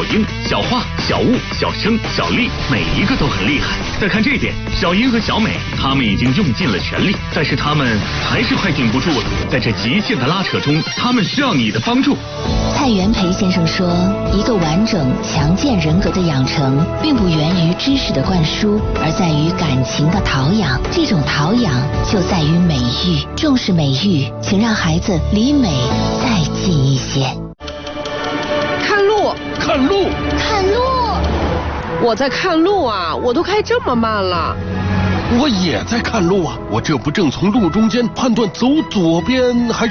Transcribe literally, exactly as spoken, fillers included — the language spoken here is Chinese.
英、小画、小物、小生、小丽，每一个都很厉害。再看这边，小英和小美，他们已经用尽了全力，但是他们还是快顶不住了。在这极限的拉扯中，他们需要你的帮助。 蔡元培先生说，一个完整强健人格的养成，并不源于知识的灌输，而在于感情的陶养。这种陶养就在于美育，重视美育，请让孩子离美再近一些。 看路， 看路， 看路！ 我在看路啊，我都开这么慢了。 我也在看路啊，我这不正从路中间判断走左边还是